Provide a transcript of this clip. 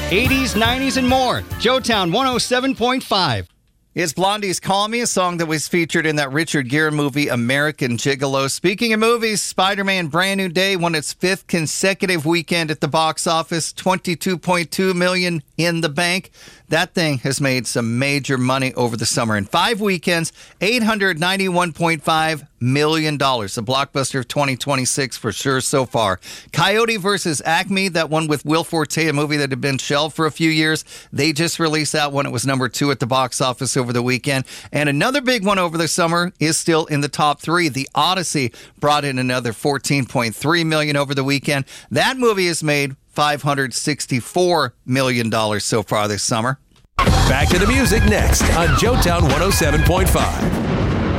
80s, 90s, and more. Joetown 107.5. It's Blondie's Call Me, a song that was featured in that Richard Gere movie, American Gigolo. Speaking of movies, Spider-Man Brand New Day won its 5th consecutive weekend at the box office, $22.2 million in the bank. That thing has made some major money over the summer. In 5 weekends, $891.5 million. A blockbuster of 2026 for sure so far. Coyote versus Acme, that one with Will Forte, a movie that had been shelved for a few years. They just released that one. It was number 2 at the box office over the weekend. And another big one over the summer is still in the top 3. The Odyssey brought in another $14.3 million over the weekend. That movie has made $564 million so far this summer. Back to the music next on Joetown 107.5.